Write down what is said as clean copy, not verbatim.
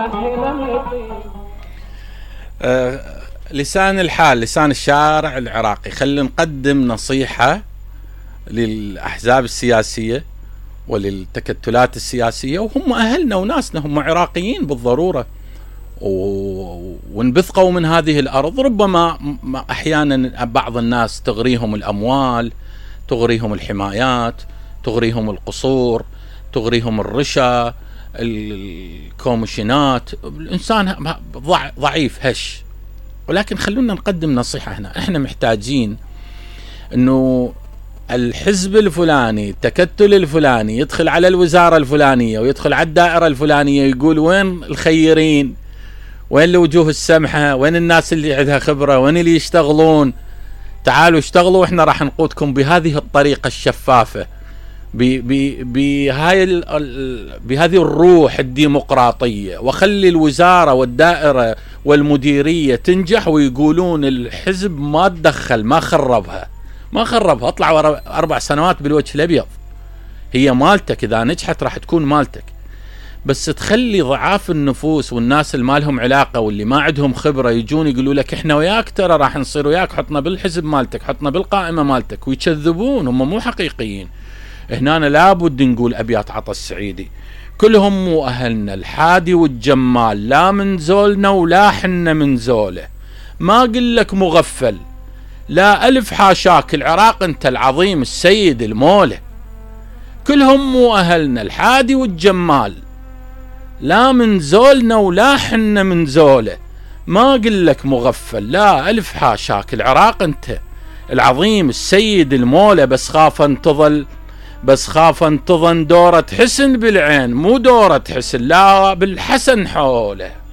لسان الحال، لسان الشارع العراقي. خلينا نقدم نصيحة للأحزاب السياسية وللتكتلات السياسية، وهم أهلنا وناسنا، هم عراقيين بالضرورة، ونبثقوا من هذه الأرض. ربما أحيانا بعض الناس تغريهم الأموال، تغريهم الحمايات، تغريهم القصور، تغريهم الرشا، الكوميشنات. الإنسان ضعيف هش. ولكن خلونا نقدم نصيحة هنا. احنا محتاجين انه الحزب الفلاني، التكتل الفلاني يدخل على الوزارة الفلانية ويدخل على الدائرة الفلانية، يقول وين الخيرين، وين الوجوه السمحة، وين الناس اللي عندها خبرة، وين اللي يشتغلون، تعالوا اشتغلوا واحنا راح نقودكم بهذه الطريقة الشفافة، بهذه الروح الديمقراطية، وخلي الوزارة والدائرة والمديرية تنجح ويقولون الحزب ما تدخل، ما خربها. اطلع ورا 4 سنوات بالوجه الأبيض. هي مالتك، إذا نجحت راح تكون مالتك، بس تخلي ضعاف النفوس والناس اللي ما لهم علاقة واللي ما عندهم خبرة يجون يقولوا لك احنا وياك، ترى راح نصير وياك، حطنا بالحزب مالتك، حطنا بالقائمة مالتك، ويكذبون. هم مو حقيقيين. هنا لابد نقول أبيات عطا السعيدي: كلهم مو أهلنا، الحادي والجمال، لا من زولنا ولا حنا من زوله، ما قل لك مغفل، لا ألف حاشاك، العراق انت العظيم السيد المولى. كلهم مو أهلنا، الحادي والجمال، لا من زولنا ولا حنا من زوله، ما قل لك مغفل، لا ألف حاشاك، العراق انت العظيم السيد المولى. بس خاف ان تظن دورة حسن بالعين، مو دورة حسن، لا بالحسن حوله.